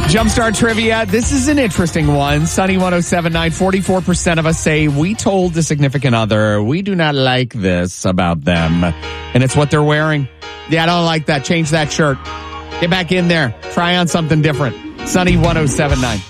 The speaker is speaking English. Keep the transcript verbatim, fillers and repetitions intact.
Jumpstart trivia. This is an interesting one. Sunny one oh seven point nine, forty-four percent of us say we told the significant other we do not like this about them. And it's what they're wearing. Yeah, I don't like that. Change that shirt. Get back in there. Try on something different. Sunny one oh seven point nine.